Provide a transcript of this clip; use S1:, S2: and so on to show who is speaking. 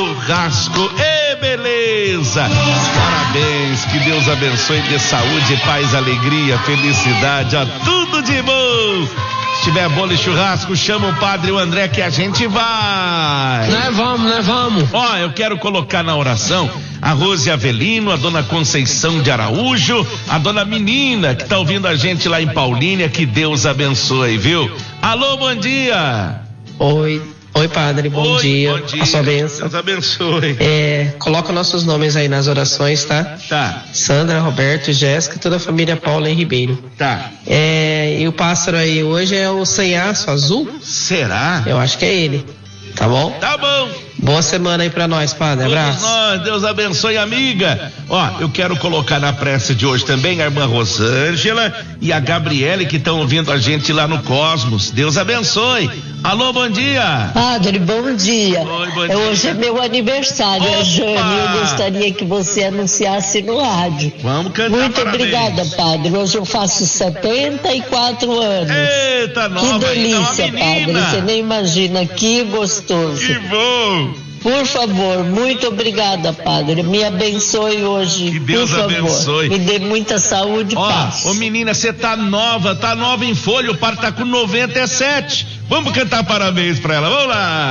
S1: churrasco. Beleza! Parabéns, que Deus abençoe, dê saúde, paz, alegria, felicidade, ó, tudo de bom. Se tiver bolo e churrasco, chama o padre o André que a gente vai.
S2: Nós vamos.
S1: Ó, eu quero colocar na oração a Rose Avelino, a dona Conceição de Araújo, a dona Menina que tá ouvindo a gente lá em Paulínia, que Deus abençoe, viu? Alô, bom dia.
S2: Oi, padre, bom dia. A sua bênção.
S1: Deus abençoe.
S2: Coloca nossos nomes aí nas orações, tá?
S1: Tá.
S2: Sandra, Roberto, Jéssica, toda a família Paula em Ribeiro.
S1: Tá.
S2: E o pássaro aí hoje é o sanhaço azul?
S1: Será?
S2: Eu acho que é ele. Tá bom?
S1: Tá bom.
S2: Boa semana aí pra nós, padre. Abraço.
S1: Nós, Deus abençoe, amiga. Ó, eu quero colocar na prece de hoje também a irmã Rosângela e a Gabriele, que estão ouvindo a gente lá no Cosmos. Deus abençoe. Alô, bom dia.
S3: Padre, bom dia.
S1: Oi, bom dia.
S3: Hoje é meu aniversário,
S1: Opa!
S3: Jane. Eu gostaria que você anunciasse no rádio.
S1: Vamos cantar.
S3: Muito
S1: parabéns.
S3: Obrigada, padre. Hoje eu faço 74 anos.
S1: Eita, nova.
S3: Que delícia,
S1: ainda, uma
S3: padre.
S1: menina.
S3: Você nem imagina, que gostoso.
S1: Que bom.
S3: Por favor, muito obrigada, padre. Me abençoe hoje.
S1: Que Deus
S3: por favor.
S1: abençoe.
S3: Me dê muita saúde e paz.
S1: Ó, menina, você tá nova em folha, o par tá com 97. Vamos cantar parabéns pra ela, vamos lá.